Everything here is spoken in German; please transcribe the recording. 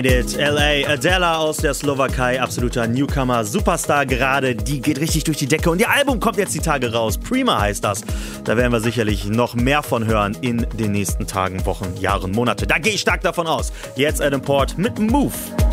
LA, Adela aus der Slowakei, absoluter Newcomer, Superstar gerade, die geht richtig durch die Decke und ihr Album kommt jetzt die Tage raus, Prima heißt das. Da werden wir sicherlich noch mehr von hören in den nächsten Tagen, Wochen, Jahren, Monate. Da gehe ich stark davon aus. Jetzt Adam Port mit Move.